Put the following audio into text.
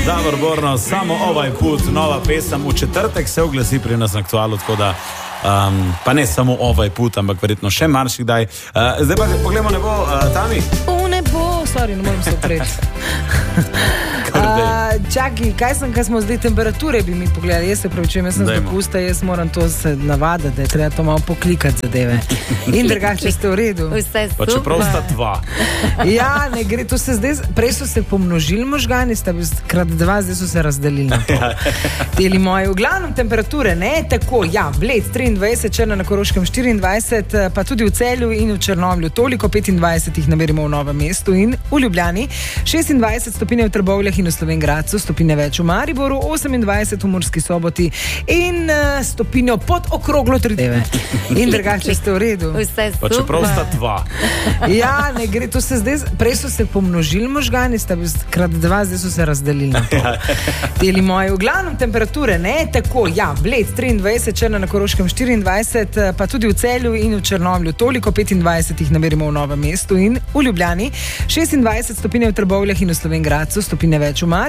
Davor Borno, samo ovaj put, nova pesem v četrtek se oglasi pri nas na Aktualu, tako da pa ne samo ovaj put, ampak verjetno še marsikdaj. Zdaj pa pogledamo nebo, Tami. Nebo, sorry, ne moram se opreti. Čakaj, kaj smo zdaj, temperature bi mi pogledali, jaz se pravičujem, jaz sem z dopusta, jaz moram to se navaditi, da je treba to malo poklikati zadeve. In drugače ste v redu. Vse super. Pa čeprav sta dva. Ja, ne gre, to se zdaj, prej so se pomnožili možgani, sta krat dva, zdaj so se razdelili na to. Teli moji, v glavnem temperature, ne, tako, ja, Bled 23, Črna na Koroškem 24, pa tudi v Celju in v Črnomlju toliko, 25 jih namerimo v Novem mestu in v Ljubljani, 26 stopinje v Trbovljah in v Slovenj Gradcu, stopinje več v Mariboru, 28 v Murski Soboti in stopinjo pod okroglo 3. In drugače ste v redu. Vse super. Pa čeprav sta dva. Ja, ne gre, to se zdaj, prej so se pomnožili možgani, sta krat dva, zdaj so se razdelili na to. Teli moji, v glavnem temperature, ne, tako, ja, Bled 23, Črna na Koroškem 24, pa tudi v Celju in v Črnomlju toliko, 25 jih namerimo v Novem mestu in v Ljubljani, 26 stopinje v Trbovljah in v Slovenj Gradcu, stopinje več v Mariboru.